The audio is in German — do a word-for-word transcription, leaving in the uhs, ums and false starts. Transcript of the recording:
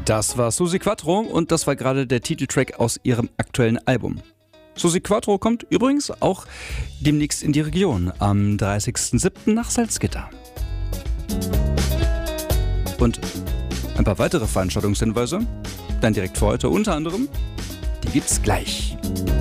Das war Susi Quattro und das war gerade der Titeltrack aus ihrem aktuellen Album. Susi Quattro kommt übrigens auch demnächst in die Region, am dreißigsten siebten nach Salzgitter. Und ein paar weitere Veranstaltungshinweise, dann direkt für heute unter anderem, die gibt's gleich.